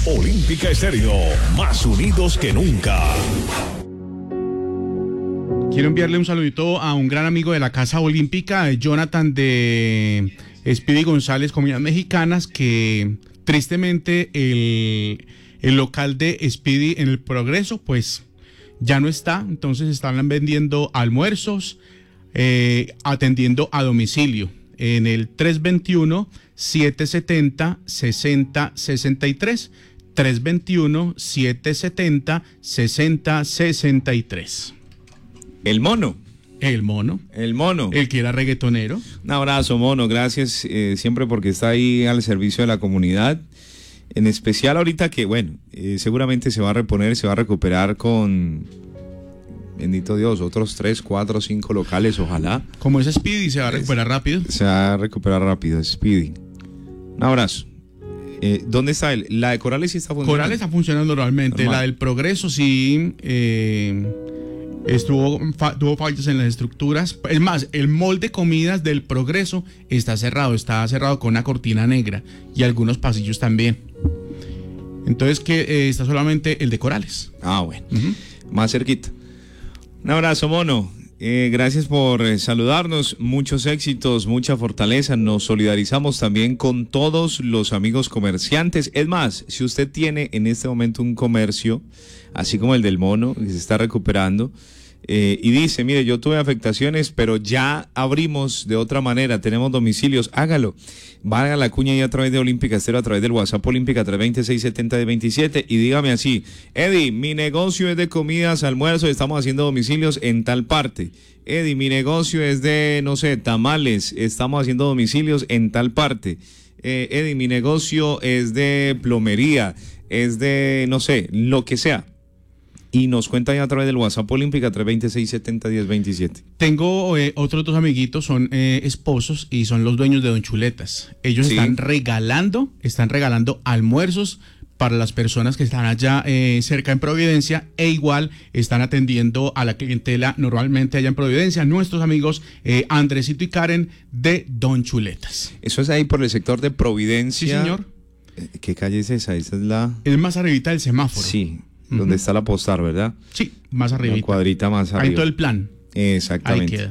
Olímpica Estéreo, más unidos que nunca. Quiero enviarle un saludito a un gran amigo de la Casa Olímpica, Jonathan de Speedy González, Comunidades Mexicanas, que tristemente el local de Speedy en el Progreso, pues ya no está. Entonces están vendiendo almuerzos, atendiendo a domicilio en el 321-770-6063. 321-770-6063. El mono. El mono. El mono. El que era reggaetonero. Un abrazo, mono. Gracias siempre porque está ahí al servicio de la comunidad. En especial ahorita que, bueno, seguramente se va a reponer, se va a recuperar con, bendito Dios, otros 3, 4, 5 locales, ojalá. Como es Speedy, se va a recuperar rápido. Se va a recuperar rápido, Speedy. Un abrazo. ¿Dónde está él? La de Corales sí está funcionando. Corales está funcionando normalmente. Normal. La del Progreso sí tuvo fallas en las estructuras. Es más, el mall de comidas del Progreso está cerrado con una cortina negra y algunos pasillos también. Entonces está solamente el de Corales. Ah, bueno. Más cerquita. Un abrazo, mono. Gracias por saludarnos, muchos éxitos, mucha fortaleza. Nos solidarizamos también con todos los amigos comerciantes. Es más, si usted tiene en este momento un comercio, así como el del mono, que se está recuperando, y dice, mire, yo tuve afectaciones, pero ya abrimos de otra manera, tenemos domicilios, hágalo. Valga la cuña ahí a través de Olímpica Estéreo, a través del WhatsApp Olímpica 320-670-27, y dígame así, Eddie, mi negocio es de comidas, almuerzos, estamos haciendo domicilios en tal parte. Eddie, mi negocio es de, no sé, tamales, estamos haciendo domicilios en tal parte. Eddie, mi negocio es de plomería, es de, no sé, lo que sea. Y nos cuenta ya a través del WhatsApp Olímpica 320-670-1027. Tengo otros dos amiguitos, son esposos y son los dueños de Don Chuletas. Ellos están regalando almuerzos para las personas que están allá cerca en Providencia, e igual están atendiendo a la clientela normalmente allá en Providencia, nuestros amigos Andresito y Karen de Don Chuletas. Eso es ahí por el sector de Providencia. Sí, señor. ¿Qué calle es esa? Esa es la... Es más arribita del semáforo. Sí. Donde está la postal, ¿verdad? Sí, más arriba. Una cuadrita más arriba. Ahí todo el plan. Exactamente. Ahí queda.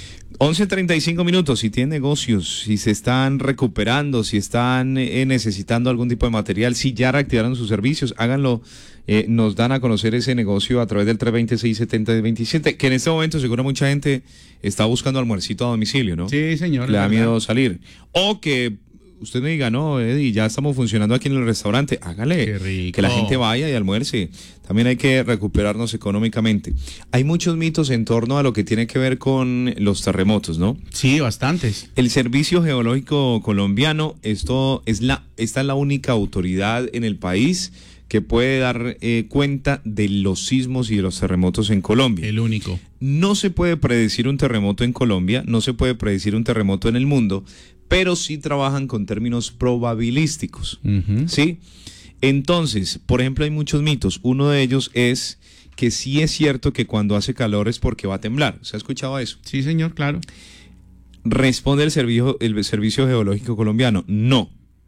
11:35 minutos. Si tienen negocios, si se están recuperando, si están necesitando algún tipo de material, si ya reactivaron sus servicios, háganlo. Nos dan a conocer ese negocio a través del 320-670-27, que en este momento seguro mucha gente está buscando almuercito a domicilio, ¿no? Sí, señor. Le da miedo salir. O que usted me diga, no, Eddie, ya estamos funcionando aquí en el restaurante, hágale. Qué rico. Que la gente vaya y almuerce. También hay que recuperarnos económicamente. Hay muchos mitos en torno a lo que tiene que ver con los terremotos, ¿no? Sí, bastantes. El Servicio Geológico Colombiano, esta es la única autoridad en el país que puede dar cuenta de los sismos y de los terremotos en Colombia. El único. No se puede predecir un terremoto en Colombia, no se puede predecir un terremoto en el mundo, pero sí trabajan con términos probabilísticos, ¿sí? Entonces, por ejemplo, hay muchos mitos. Uno de ellos es que sí es cierto que cuando hace calor es porque va a temblar. ¿Se ha escuchado eso? Sí, señor, claro. Responde el Servicio Geológico Colombiano, no.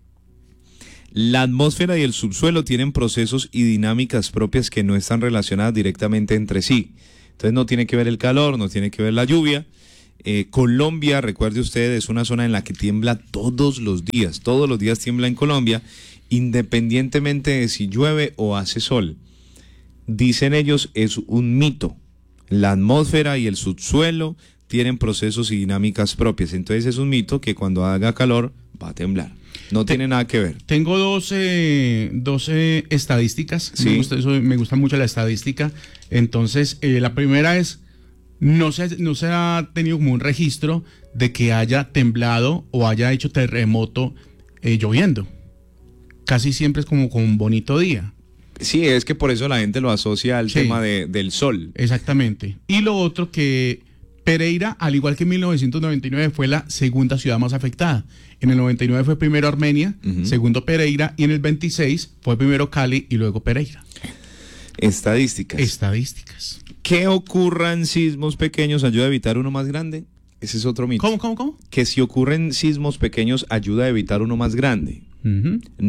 La atmósfera y el subsuelo tienen procesos y dinámicas propias que no están relacionadas directamente entre sí. Entonces no tiene que ver el calor, no tiene que ver la lluvia. Colombia, recuerde usted, es una zona en la que tiembla todos los días tiembla en Colombia, independientemente de si llueve o hace sol. Dicen ellos, es un mito. La atmósfera y el subsuelo tienen procesos y dinámicas propias, entonces es un mito que cuando haga calor va a temblar. No tiene nada que ver. Tengo dos estadísticas. Sí. Me gusta mucho la estadística. Entonces, la primera es, no se ha tenido como un registro de que haya temblado o haya hecho terremoto lloviendo. Casi siempre es como con un bonito día. Sí, es que por eso la gente lo asocia al tema del sol. Exactamente. Y lo otro, que Pereira, al igual que en 1999, fue la segunda ciudad más afectada. En el 99 fue primero Armenia, segundo Pereira, y en el 26 fue primero Cali y luego Pereira. Estadísticas. ¿Qué ocurran sismos pequeños ayuda a evitar uno más grande? Ese es otro mito. ¿Cómo? Que si ocurren sismos pequeños ayuda a evitar uno más grande. No.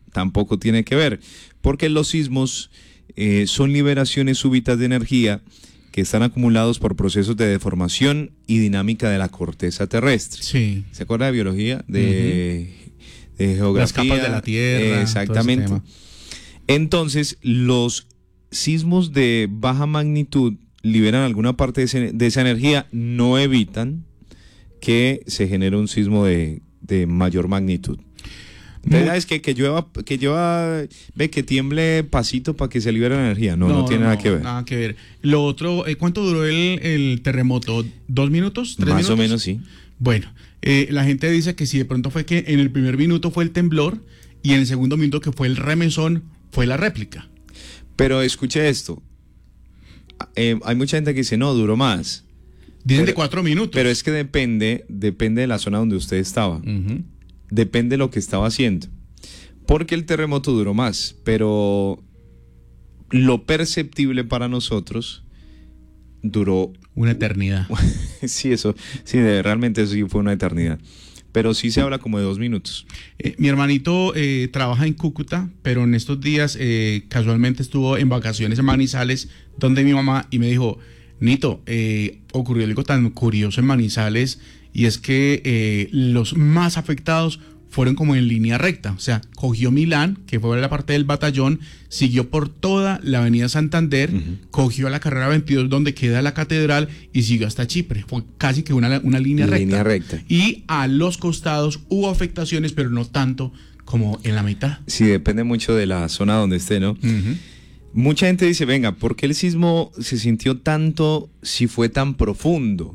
tampoco tiene que ver, porque los sismos son liberaciones súbitas de energía que están acumulados por procesos de deformación y dinámica de la corteza terrestre. Sí. ¿Se acuerda de biología? De geografía. Las capas de la Tierra. Exactamente. Entonces, los sismos de baja magnitud liberan alguna parte de esa energía, no evitan que se genere un sismo de mayor magnitud. Es que llueva, que tiemble pasito para que se libere la energía. No tiene nada que ver. Nada que ver. Lo otro, ¿cuánto duró el terremoto? ¿2 minutos? ¿3 minutos? Más o menos, sí. Bueno, la gente dice que si de pronto fue que en el primer minuto fue el temblor y en el segundo minuto que fue el remesón, fue la réplica. Pero escuche esto. Hay mucha gente que dice, no, duró más. Dicen de 4 minutos. Pero es que depende de la zona donde usted estaba. Depende de lo que estaba haciendo. Porque el terremoto duró más, pero lo perceptible para nosotros duró una eternidad. Sí, realmente eso sí fue una eternidad. Pero sí se habla como de 2 minutos. Mi hermanito trabaja en Cúcuta, pero en estos días casualmente estuvo en vacaciones en Manizales, donde mi mamá, y me dijo, Nito, ocurrió algo tan curioso en Manizales, y es que los más afectados fueron como en línea recta. O sea, cogió Milán, que fue la parte del batallón, siguió por toda la avenida Santander, cogió la carrera 22 donde queda la catedral y siguió hasta Chipre. Fue casi que una línea recta. Y a los costados hubo afectaciones, pero no tanto como en la mitad. Sí, depende mucho de la zona donde esté, ¿no? Mucha gente dice, venga, ¿por qué el sismo se sintió tanto si fue tan profundo?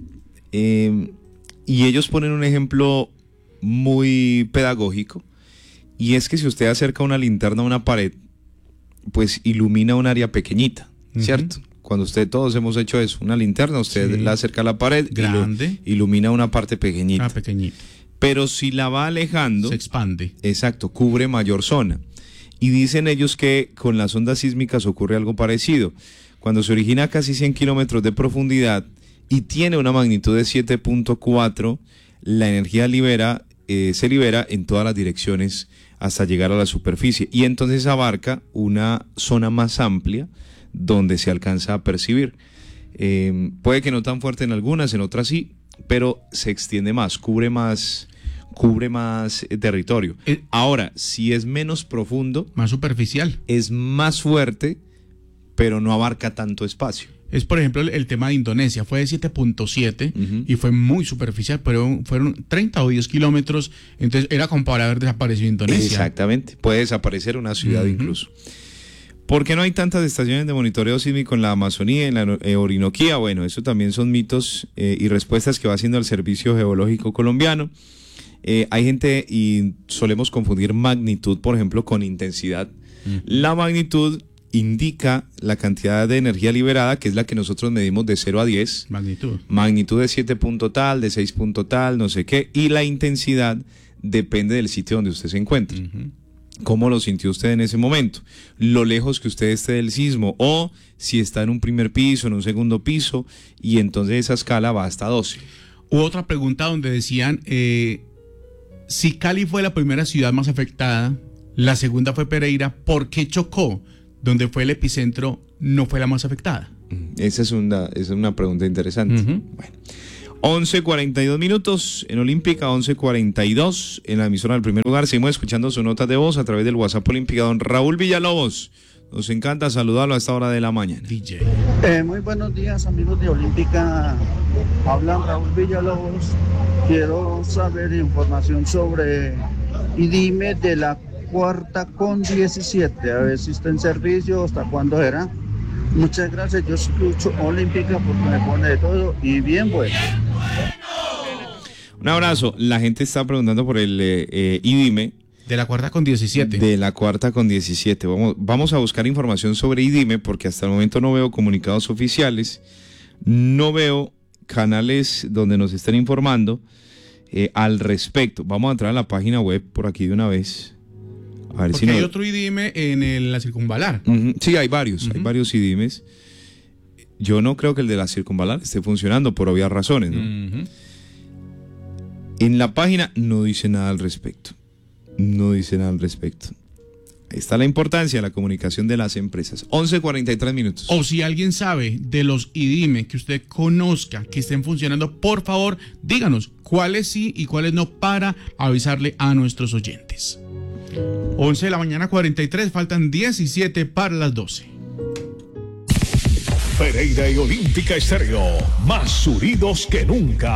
Y ellos ponen un ejemplo muy pedagógico, y es que si usted acerca una linterna a una pared, pues ilumina un área pequeñita, ¿cierto? Cuando todos hemos hecho eso, una linterna, usted la acerca a la pared, grande, ilumina una parte pequeñita. Pequeñita. Pero si la va alejando, se expande. Exacto, cubre mayor zona. Y dicen ellos que con las ondas sísmicas ocurre algo parecido. Cuando se origina a casi 100 kilómetros de profundidad y tiene una magnitud de 7.4, la energía se libera en todas las direcciones hasta llegar a la superficie, y entonces abarca una zona más amplia donde se alcanza a percibir. Puede que no tan fuerte en algunas, en otras sí, pero se extiende más, cubre más territorio. Ahora, si es menos profundo, más superficial, es más fuerte, pero no abarca tanto espacio. Es, por ejemplo, el tema de Indonesia. Fue de 7.7 y fue muy superficial, pero fueron 30 o 10 kilómetros. Entonces era como para haber desaparecido Indonesia. Exactamente. Puede desaparecer una ciudad incluso. ¿Por qué no hay tantas estaciones de monitoreo sísmico en la Amazonía, en la Orinoquía? Bueno, eso también son mitos y respuestas que va haciendo el Servicio Geológico Colombiano. Hay gente, y solemos confundir magnitud, por ejemplo, con intensidad. La magnitud indica la cantidad de energía liberada, que es la que nosotros medimos de 0 a 10. Magnitud de 7 punto tal, de 6 punto tal, no sé qué. Y la intensidad depende del sitio donde usted se encuentre. ¿Cómo lo sintió usted en ese momento? Lo lejos que usted esté del sismo, o si está en un primer piso, en un segundo piso, y entonces esa escala va hasta 12. Hubo otra pregunta donde decían, si Cali fue la primera ciudad más afectada, la segunda fue Pereira, ¿por qué Chocó, donde fue el epicentro, no fue la más afectada? Esa es una pregunta interesante. Bueno, 11:42 minutos en Olímpica, 11:42 en la emisora del primer lugar. Seguimos escuchando su nota de voz a través del WhatsApp Olímpica. Don Raúl Villalobos, nos encanta saludarlo a esta hora de la mañana. DJ. Muy buenos días, amigos de Olímpica. Habla Raúl Villalobos. Quiero saber información sobre IDIME de la cuarta con 17, a ver si está en servicio, hasta cuándo era. Muchas gracias, yo escucho Olímpica porque me pone de todo y bien bueno. Un abrazo. La gente está preguntando por el IDIME. De la cuarta con 17. De la cuarta con 17. Vamos a buscar información sobre IDIME porque hasta el momento no veo comunicados oficiales, no veo canales donde nos estén informando al respecto. Vamos a entrar a la página web por aquí de una vez. A ver. Porque hay otro IDIME en la Circunvalar. Sí, hay varios IDIMES. Yo no creo que el de la Circunvalar esté funcionando por obvias razones, ¿no? En la página no dice nada al respecto. Ahí está la importancia de la comunicación de las empresas. 11:43 minutos. O si alguien sabe de los IDIME que usted conozca que estén funcionando, por favor, díganos cuáles sí y cuáles no para avisarle a nuestros oyentes. 11 de la mañana 43, faltan 17 para las 12. Pereira y Olímpica Estéreo, más unidos que nunca.